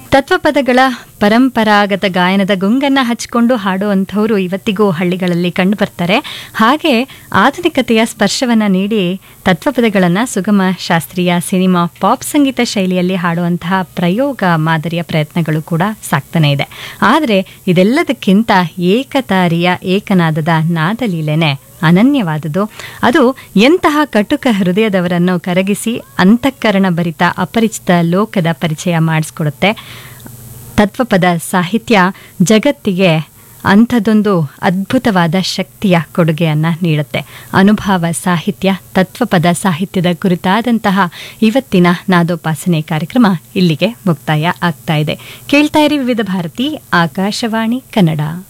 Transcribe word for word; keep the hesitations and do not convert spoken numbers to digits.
ತತ್ವಪದಗಳ ಪರಂಪರಾಗತ ಗಾಯನದ ಗುಂಗನ್ನು ಹಚ್ಚಿಕೊಂಡು ಹಾಡುವಂಥವರು ಇವತ್ತಿಗೂ ಹಳ್ಳಿಗಳಲ್ಲಿ ಕಂಡುಬರ್ತಾರೆ. ಹಾಗೆ ಆಧುನಿಕತೆಯ ಸ್ಪರ್ಶವನ್ನು ನೀಡಿ ತತ್ವಪದಗಳನ್ನು ಸುಗಮ ಶಾಸ್ತ್ರೀಯ ಸಿನಿಮಾ ಪಾಪ್ ಸಂಗೀತ ಶೈಲಿಯಲ್ಲಿ ಹಾಡುವಂತಹ ಪ್ರಯೋಗ ಮಾದರಿಯ ಪ್ರಯತ್ನಗಳು ಕೂಡ ಸಾಕ್ತಾನೆ ಇದೆ. ಆದರೆ ಇದೆಲ್ಲದಕ್ಕಿಂತ ಏಕತಾರಿಯ ಏಕನಾದದ ನಾದಲೀಲೆನೆ ಅನನ್ಯವಾದುದು. ಅದು ಎಂತಹ ಕಟುಕ ಹೃದಯದವರನ್ನು ಕರಗಿಸಿ ಅಂತಃಕರಣ ಭರಿತ ಅಪರಿಚಿತ ಲೋಕದ ಪರಿಚಯ ಮಾಡಿಸ್ಕೊಡುತ್ತೆ. ತತ್ವಪದ ಸಾಹಿತ್ಯ ಜಗತ್ತಿಗೆ ಅಂಥದ್ದೊಂದು ಅದ್ಭುತವಾದ ಶಕ್ತಿಯ ಕೊಡುಗೆಯನ್ನು ನೀಡುತ್ತೆ. ಅನುಭವ ಸಾಹಿತ್ಯ ತತ್ವಪದ ಸಾಹಿತ್ಯದ ಕುರಿತಾದಂತಹ ಇವತ್ತಿನ ನಾದೋಪಾಸನೆ ಕಾರ್ಯಕ್ರಮ ಇಲ್ಲಿಗೆ ಮುಕ್ತಾಯ ಆಗ್ತಾ ಇದೆ. ಕೇಳ್ತಾ ಇರಿ ವಿವಿಧ ಭಾರತಿ ಆಕಾಶವಾಣಿ ಕನ್ನಡ.